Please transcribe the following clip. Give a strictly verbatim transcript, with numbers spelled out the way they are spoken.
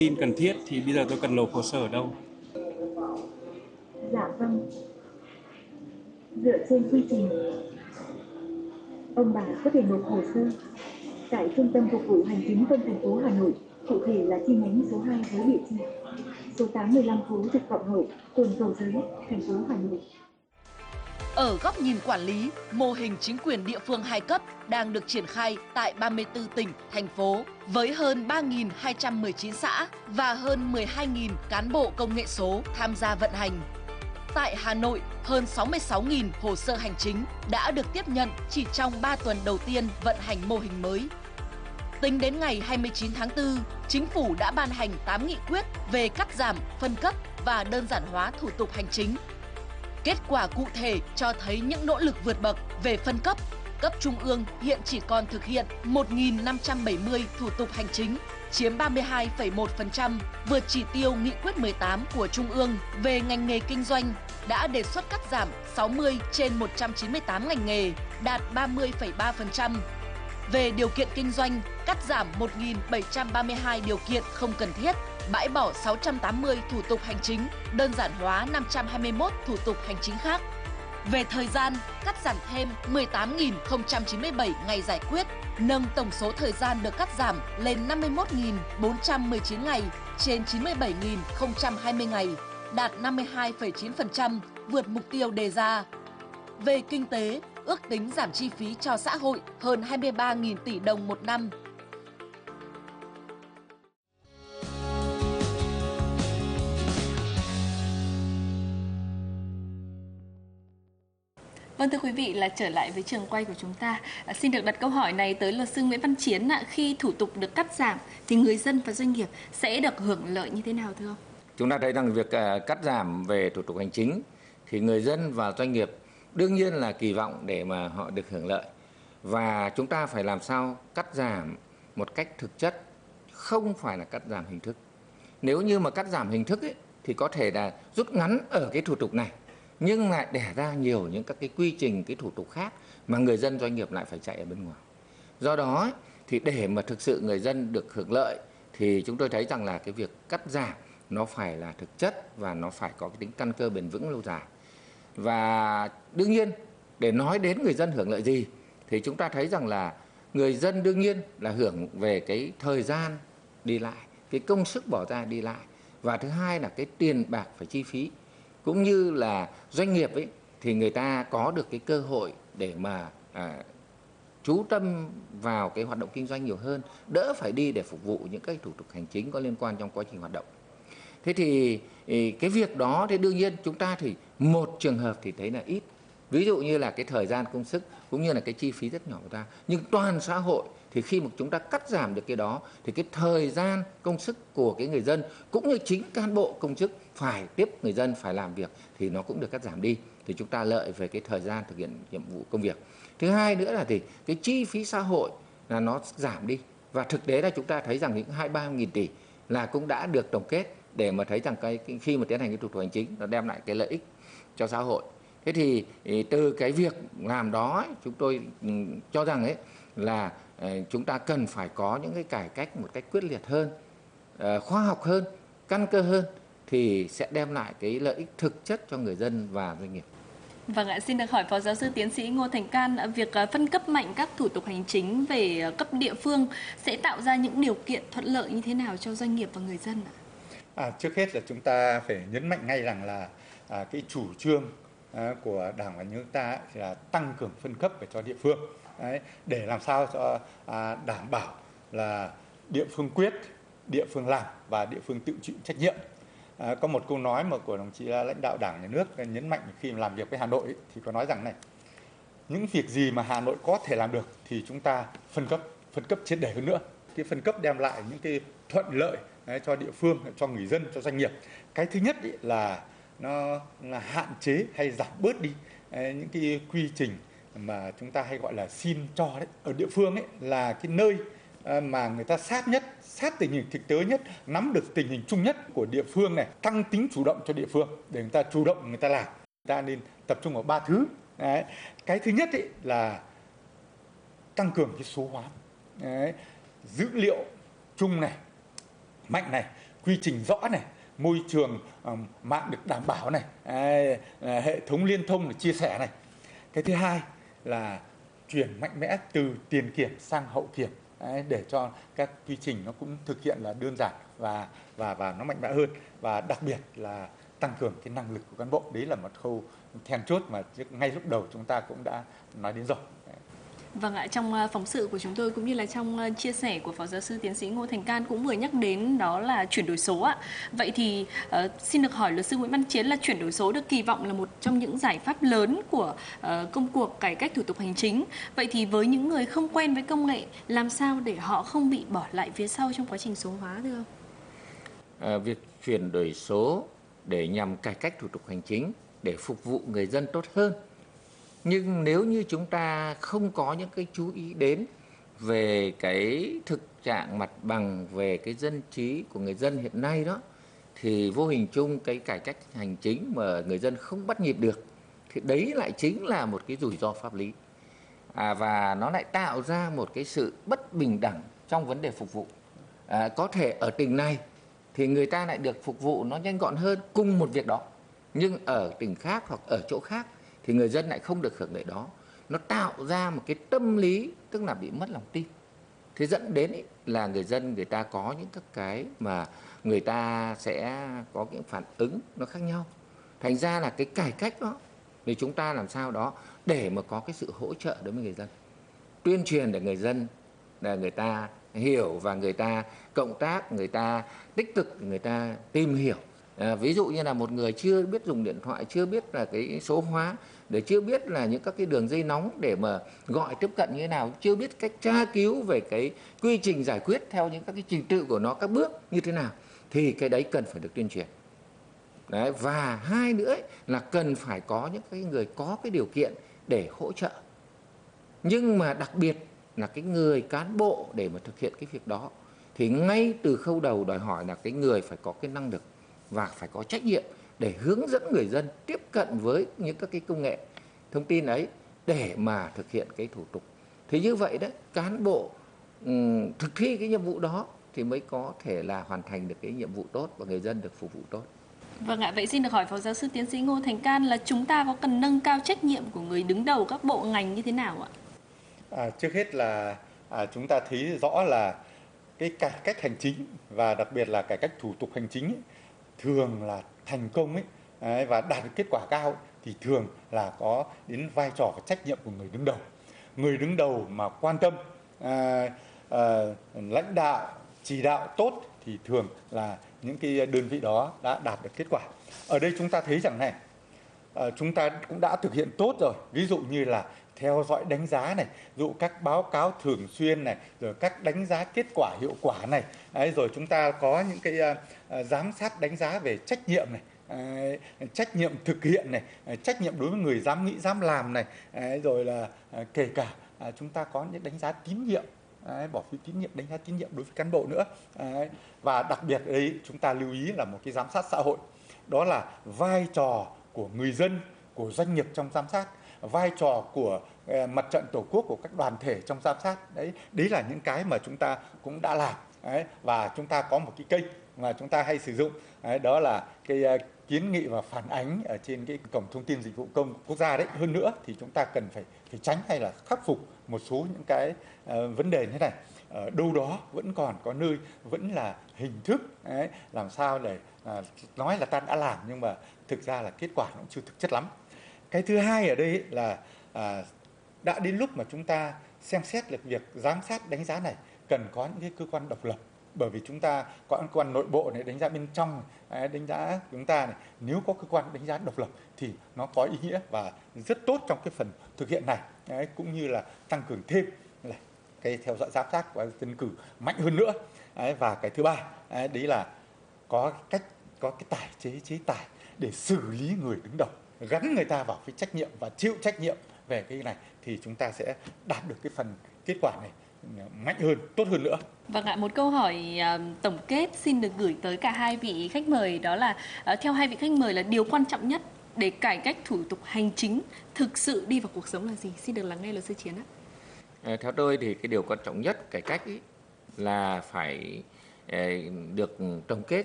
Tin cần thiết thì bây giờ tôi cần nộp hồ sơ ở đâu? Dạ vâng, dựa trên quy trình, ông bà có thể nộp hồ sơ tại Trung tâm Phục vụ Hành chính công thành phố Hà Nội, cụ thể là chi nhánh số hai với địa chỉ số tám mươi lăm phố Dịch Vọng Hậu, phường Cầu Giấy, thành phố Hà Nội. Ở góc nhìn quản lý, mô hình chính quyền địa phương hai cấp đang được triển khai tại ba mươi tư tỉnh, thành phố với hơn ba nghìn hai trăm mười chín xã và hơn mười hai nghìn cán bộ công nghệ số tham gia vận hành. Tại Hà Nội, hơn sáu mươi sáu nghìn hồ sơ hành chính đã được tiếp nhận chỉ trong ba tuần đầu tiên vận hành mô hình mới. Tính đến ngày hai mươi chín tháng tư, Chính phủ đã ban hành tám nghị quyết về cắt giảm, phân cấp và đơn giản hóa thủ tục hành chính. Kết quả cụ thể cho thấy những nỗ lực vượt bậc về phân cấp. Cấp trung ương hiện chỉ còn thực hiện một nghìn năm trăm bảy mươi thủ tục hành chính, chiếm ba mươi hai phẩy một phần trăm, vượt chỉ tiêu nghị quyết mười tám của Trung ương về ngành nghề kinh doanh, đã đề xuất cắt giảm sáu mươi trên một trăm chín mươi tám ngành nghề, đạt ba mươi phẩy ba phần trăm. Về điều kiện kinh doanh, cắt giảm một nghìn bảy trăm ba mươi hai điều kiện không cần thiết, bãi bỏ sáu trăm tám mươi thủ tục hành chính, đơn giản hóa năm trăm hai mươi mốt thủ tục hành chính khác. Về thời gian, cắt giảm thêm mười tám nghìn không trăm chín mươi bảy ngày giải quyết, nâng tổng số thời gian được cắt giảm lên năm mươi mốt nghìn bốn trăm mười chín ngày trên chín mươi bảy nghìn không trăm hai mươi ngày, đạt năm mươi hai phẩy chín phần trăm, vượt mục tiêu đề ra. Về kinh tế, ước tính giảm chi phí cho xã hội hơn hai mươi ba nghìn tỷ đồng một năm. Vâng, thưa quý vị, là trở lại với trường quay của chúng ta. À, xin được đặt câu hỏi này tới luật sư Nguyễn Văn Chiến ạ. Khi thủ tục được cắt giảm thì người dân và doanh nghiệp sẽ được hưởng lợi như thế nào thưa ông? Chúng ta thấy rằng việc uh, cắt giảm về thủ tục hành chính thì người dân và doanh nghiệp đương nhiên là kỳ vọng để mà họ được hưởng lợi. Và chúng ta phải làm sao cắt giảm một cách thực chất, không phải là cắt giảm hình thức. Nếu như mà cắt giảm hình thức ấy, thì có thể là rút ngắn ở cái thủ tục này, nhưng lại đẻ ra nhiều những các cái quy trình, cái thủ tục khác mà người dân doanh nghiệp lại phải chạy ở bên ngoài. Do đó thì để mà thực sự người dân được hưởng lợi thì chúng tôi thấy rằng là cái việc cắt giảm nó phải là thực chất và nó phải có cái tính căn cơ bền vững lâu dài. Và đương nhiên để nói đến người dân hưởng lợi gì thì chúng ta thấy rằng là người dân đương nhiên là hưởng về cái thời gian đi lại, cái công sức bỏ ra đi lại, và thứ hai là cái tiền bạc phải chi phí, cũng như là doanh nghiệp ấy thì người ta có được cái cơ hội để mà à, chú tâm vào cái hoạt động kinh doanh nhiều hơn, đỡ phải đi để phục vụ những cái thủ tục hành chính có liên quan trong quá trình hoạt động. Thế thì cái việc đó thì đương nhiên chúng ta thì một trường hợp thì thấy là ít, ví dụ như là cái thời gian công sức cũng như là cái chi phí rất nhỏ của ta, nhưng toàn xã hội thì khi mà chúng ta cắt giảm được cái đó thì cái thời gian công sức của cái người dân cũng như chính cán bộ công chức phải tiếp người dân phải làm việc thì nó cũng được cắt giảm đi, thì chúng ta lợi về cái thời gian thực hiện nhiệm vụ công việc. Thứ hai nữa là thì cái chi phí xã hội là nó giảm đi, và thực tế là chúng ta thấy rằng những hai ba nghìn tỷ là cũng đã được tổng kết để mà thấy rằng cái, cái khi mà tiến hành cái thủ tục hành chính nó đem lại cái lợi ích cho xã hội. Thế thì từ cái việc làm đó chúng tôi cho rằng ấy là chúng ta cần phải có những cái cải cách một cách quyết liệt hơn, khoa học hơn, căn cơ hơn thì sẽ đem lại cái lợi ích thực chất cho người dân và doanh nghiệp. Vâng ạ, xin được hỏi Phó Giáo sư Tiến sĩ Ngô Thành Can, việc phân cấp mạnh các thủ tục hành chính về cấp địa phương sẽ tạo ra những điều kiện thuận lợi như thế nào cho doanh nghiệp và người dân ạ? À, trước hết là chúng ta phải nhấn mạnh ngay rằng là à, cái chủ trương à, của Đảng và Nhà nước ta là tăng cường phân cấp về cho địa phương. Đấy, để làm sao cho à, đảm bảo là địa phương quyết, địa phương làm và địa phương tự chịu trách nhiệm. À, có một câu nói mà của đồng chí lãnh đạo Đảng Nhà nước nhấn mạnh khi mà làm việc với Hà Nội ấy, thì có nói rằng này, những việc gì mà Hà Nội có thể làm được thì chúng ta phân cấp, phân cấp triệt để hơn nữa. Cái phân cấp đem lại những cái thuận lợi đấy, cho địa phương, cho người dân, cho doanh nghiệp. Cái thứ nhất ấy là nó là hạn chế hay giảm bớt đi đấy, những cái quy trình mà chúng ta hay gọi là xin cho đấy. Ở địa phương ấy là cái nơi mà người ta sát nhất, sát tình hình thực tế nhất, nắm được tình hình chung nhất của địa phương này, tăng tính chủ động cho địa phương để người ta chủ động người ta làm. Người ta nên tập trung vào ba thứ. Đấy. Cái thứ nhất ấy là tăng cường cái số hóa. Đấy. Dữ liệu chung này, mạnh này, quy trình rõ này, môi trường um, mạng được đảm bảo này, đấy, hệ thống liên thông để chia sẻ này. Cái thứ hai là chuyển mạnh mẽ từ tiền kiểm sang hậu kiểm, đấy, để cho các quy trình nó cũng thực hiện là đơn giản và và và nó mạnh mẽ hơn, và đặc biệt là tăng cường cái năng lực của cán bộ. Đấy là một khâu then chốt mà ngay lúc đầu chúng ta cũng đã nói đến rồi. Vâng ạ, trong phóng sự của chúng tôi cũng như là trong chia sẻ của Phó Giáo sư Tiến sĩ Ngô Thành Can cũng vừa nhắc đến đó là chuyển đổi số ạ. Vậy thì uh, xin được hỏi luật sư Nguyễn Văn Chiến là chuyển đổi số được kỳ vọng là một trong những giải pháp lớn của uh, công cuộc cải cách thủ tục hành chính. Vậy thì với những người không quen với công nghệ, làm sao để họ không bị bỏ lại phía sau trong quá trình số hóa thưa ông? À, việc chuyển đổi số để nhằm cải cách thủ tục hành chính để phục vụ người dân tốt hơn. Nhưng nếu như chúng ta không có những cái chú ý đến về cái thực trạng mặt bằng, về cái dân trí của người dân hiện nay đó, thì vô hình chung cái cải cách hành chính mà người dân không bắt nhịp được, thì đấy lại chính là một cái rủi ro pháp lý. À, và nó lại tạo ra một cái sự bất bình đẳng trong vấn đề phục vụ. À, có thể ở tỉnh này thì người ta lại được phục vụ nó nhanh gọn hơn cùng một việc đó, nhưng ở tỉnh khác hoặc ở chỗ khác thì người dân lại không được hưởng lợi đó. Nó tạo ra một cái tâm lý tức là bị mất lòng tin. Thế dẫn đến ấy, là người dân người ta có những các cái mà người ta sẽ có những phản ứng nó khác nhau. Thành ra là cái cải cách đó thì chúng ta làm sao đó để mà có cái sự hỗ trợ đối với người dân, tuyên truyền để người dân là người ta hiểu và người ta cộng tác, người ta tích cực, người ta tìm hiểu. À, ví dụ như là một người chưa biết dùng điện thoại, chưa biết là cái số hóa, để chưa biết là những các cái đường dây nóng để mà gọi tiếp cận như thế nào, chưa biết cách tra cứu về cái quy trình giải quyết theo những các cái trình tự của nó, các bước như thế nào, thì cái đấy cần phải được tuyên truyền. Đấy, và hai nữa ấy, là cần phải có những cái người có cái điều kiện để hỗ trợ. Nhưng mà đặc biệt là cái người cán bộ để mà thực hiện cái việc đó thì ngay từ khâu đầu đòi hỏi là cái người phải có cái năng lực và phải có trách nhiệm để hướng dẫn người dân tiếp cận với những các cái công nghệ thông tin ấy để mà thực hiện cái thủ tục. Thì như vậy đấy, cán bộ um, thực thi cái nhiệm vụ đó thì mới có thể là hoàn thành được cái nhiệm vụ tốt và người dân được phục vụ tốt. Vâng ạ, vậy xin được hỏi Phó Giáo sư Tiến sĩ Ngô Thành Can là chúng ta có cần nâng cao trách nhiệm của người đứng đầu các bộ ngành như thế nào ạ? À, trước hết là à, chúng ta thấy rõ là cái cải cách hành chính và đặc biệt là cải cách thủ tục hành chính ấy, thường là thành công ấy, ấy và đạt được kết quả cao ấy, thì thường là có đến vai trò và trách nhiệm của người đứng đầu. Người đứng đầu mà quan tâm, à, à, lãnh đạo, chỉ đạo tốt thì thường là những cái đơn vị đó đã đạt được kết quả. Ở đây chúng ta thấy rằng này, à, chúng ta cũng đã thực hiện tốt rồi. Ví dụ như là theo dõi đánh giá này, dụ các báo cáo thường xuyên này, rồi các đánh giá kết quả hiệu quả này, đấy, rồi chúng ta có những cái uh, giám sát đánh giá về trách nhiệm này, uh, trách nhiệm thực hiện này, uh, trách nhiệm đối với người dám nghĩ dám làm này, uh, rồi là uh, kể cả uh, chúng ta có những đánh giá tín nhiệm, uh, bỏ phiếu tín nhiệm, đánh giá tín nhiệm đối với cán bộ nữa, uh, và đặc biệt ở đây chúng ta lưu ý là một cái giám sát xã hội, đó là vai trò của người dân, của doanh nghiệp trong giám sát, vai trò của uh, mặt trận tổ quốc, của các đoàn thể trong giám sát. Đấy, đấy là những cái mà chúng ta cũng đã làm. Đấy, và chúng ta có một cái kênh mà chúng ta hay sử dụng, đấy, đó là cái uh, kiến nghị và phản ánh ở trên cái cổng thông tin dịch vụ công quốc gia đấy. Hơn nữa thì chúng ta cần phải phải tránh hay là khắc phục một số những cái uh, vấn đề như thế này. Ở đâu đó vẫn còn có nơi vẫn là hình thức, đấy, làm sao để uh, nói là ta đã làm nhưng mà thực ra là kết quả cũng chưa thực chất lắm. Cái thứ hai ở đây là à, đã đến lúc mà chúng ta xem xét được việc giám sát đánh giá này cần có những cái cơ quan độc lập, bởi vì chúng ta có cơ quan nội bộ này đánh giá bên trong này, đánh giá chúng ta này, nếu có cơ quan đánh giá độc lập thì nó có ý nghĩa và rất tốt trong cái phần thực hiện này, đấy, cũng như là tăng cường thêm là cái theo dõi giám sát và dân cử mạnh hơn nữa, đấy, và cái thứ ba đấy, đấy là có cách có cái tài chế chế tài để xử lý người đứng đầu, gắn người ta vào cái trách nhiệm và chịu trách nhiệm về cái này thì chúng ta sẽ đạt được cái phần kết quả này mạnh hơn, tốt hơn nữa. Vâng ạ, một câu hỏi uh, tổng kết xin được gửi tới cả hai vị khách mời, đó là uh, theo hai vị khách mời là điều quan trọng nhất để cải cách thủ tục hành chính thực sự đi vào cuộc sống là gì? Xin được lắng nghe luật sư Chiến ạ. À, theo tôi thì cái điều quan trọng nhất cải cách ý là phải eh, được tổng kết